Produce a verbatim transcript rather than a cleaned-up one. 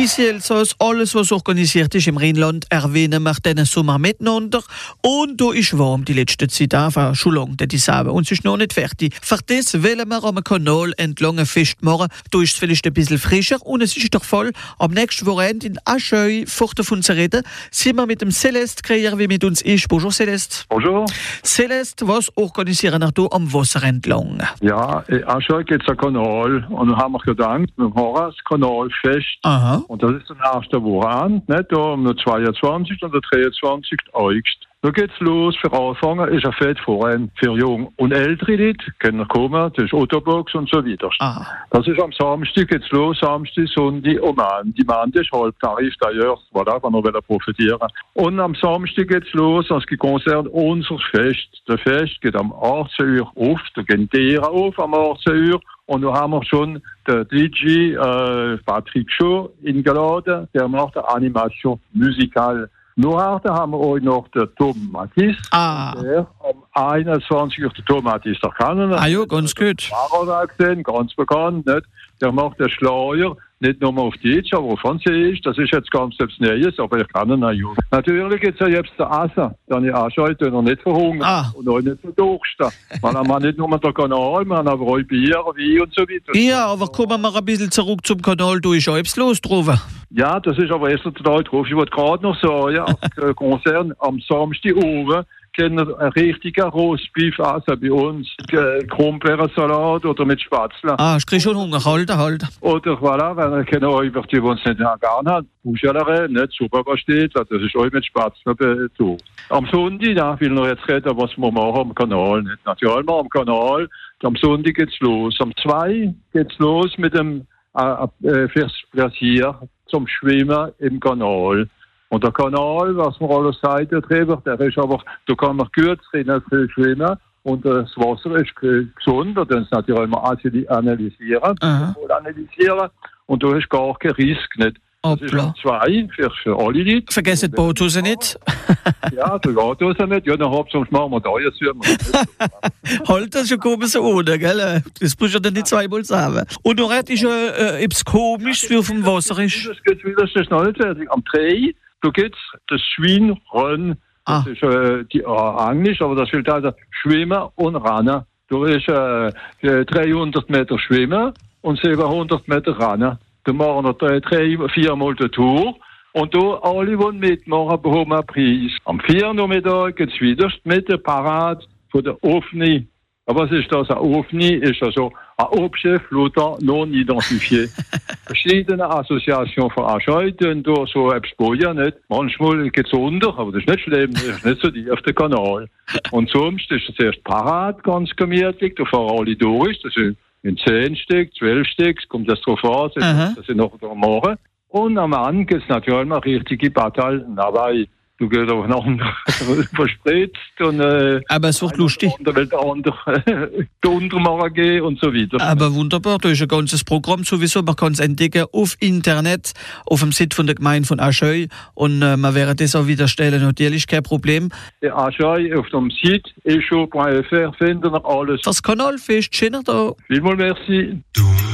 Bis jetzt alles, was organisiert ist im Rheinland, erwähnen wir diesen Sommer miteinander. Und da ist warm die letzte Zeit einfach schon lange, das ist aber. Und es ist noch nicht fertig. Für das wollen wir am Kanal entlang ein Fest machen. Da ist es vielleicht ein bisschen frischer und es ist doch voll. Am nächsten Wochenende in Ascheu, fort davon zu reden, sind wir mit dem Celeste Kreier, wie mit uns ist. Bonjour Celeste. Bonjour. Celeste, was organisieren wir hier am Wasser entlang? Ja, in Ascheu gibt es einen Kanal und dann haben wir gedacht, wir machen das Kanalfest. Aha. Und das ist der nächste Wochenende, nicht? Da am zweiundzwanzigsten und der dreiundzwanzigsten August. Da geht's los. Für Anfänger ist ein Fest voran. Für Jung und ältere Leute können kommen. Das ist Otterbox und so weiter. Aha. Das ist am Samstag geht's los. Samstag, Sonntag und Mann. Die Mann ist Halbtarif d'ailleurs. Voilà, wenn wir profitieren. Und am Samstag geht's los. Das Konzert unser Fest. Der Fest geht am achtzehn Uhr auf. Da gehen die auf am achtzehn Uhr. Und da haben wir schon den D J äh, Patrick Shaw eingeladen. Der macht eine Animation musikal. Nachher haben wir auch noch den Tom Mattis. Ah. Der am einundzwanzigsten Uhr, der Tom Mattis, der kann Ah ja, ganz gut. Gesehen, ganz bekannt, nicht? Der macht den Schleier, nicht nur auf Deutsch, aber auf Französisch. Das ist jetzt ganz etwas Neues, aber ich kann ihn auch. Ja. Natürlich gibt es ja jetzt den Essen. Den ich anschalte, noch nicht verhungern Ah. und auch nicht verdursten. Man hat nicht nur den Kanal, man hat aber auch Bier, Wein und so weiter. Ja, aber kommen wir ein bisschen zurück zum Kanal. Da ist auch etwas los drauf. Ja, das ist aber erst total drauf. Ich wollte gerade noch sagen, ja, der Konzern am Samstag oben können ein richtiger Rostbeef essen bei uns. Krummbeerensalat oder mit Spätzle. Ah, ich kriege schon Hunger. Halt, halt. Oder voilà, wenn ihr keine Euber, die uns nicht gern hat, Buschelere, nicht super versteht, das ist auch mit Spätzle dazu. Am Sonntag, da will ich jetzt reden, was wir machen am Kanal. Nicht natürlich mal am Kanal. Am Sonntag geht's los. Am zwei geht's los mit dem äh, äh, fürs Plaisir zum Schwimmen im Kanal. Und der Kanal, was man alles sagt, der der ist aber, da kann man gut drinnen schwimmen und das Wasser ist gesund, und dann ist natürlich immer analysieren, analysieren und da ist gar kein Risiko nicht. Das ist um zwei für, für alle Leute. Vergesst die Boothose nicht. Ja, die Boothose nicht. Ja, dann sonst machen wir da jetzt. Halt das schon komisch so ohne, gell? Das musst du dann nicht zweimal sagen. Und noch ist ja äh, etwas Komisches, wie auf dem Wasser ist. Das geht wieder, das ist noch nicht fertig. Am drei, da geht's das Schwimmen. Das ah. ist äh, die, äh, Englisch, aber das will also Schwimmen und Rennen. Da ist äh, dreihundert Meter Schwimmen und siebenhundert Meter Rennen. Da machen wir drei, drei, viermal die Tour. Und da alle, die mitmachen, bekommen einen Preis. Am vier Nachmittag geht es wieder mit der Parade von der O F N I. Aber was ist das? Ein O F N I ist also ein Objet flottant non identifié. Verschiedene Assoziationen von Ascheu tun da so etwas bauen, nicht? Manchmal geht es unter, aber das ist nicht schlimm, das ist nicht so tief auf dem Kanal. Und sonst ist das erst Parade, ganz gemütlich, da fahren alle durch, das sind in zehn Stück, zwölf Stück, kommt das drauf an, das sind noch da machen. Und am Ende gibt es natürlich eine richtige Bataille dabei. Du gehst aufeinander verspritzt und äh, aber es wird lustig. Der will der andere untermachen gehen und so weiter. Aber wunderbar, da ist ein ganzes Programm sowieso. Man kann es entdecken auf Internet, auf dem Site von der Gemeinde von Ascheu. Und äh, man wäre das auch wieder stellen, natürlich kein Problem. Der Ascheu auf dem Site echo punkt f r finden wir alles. Das Kanalfest, schöner da. Vielmals merci. Du.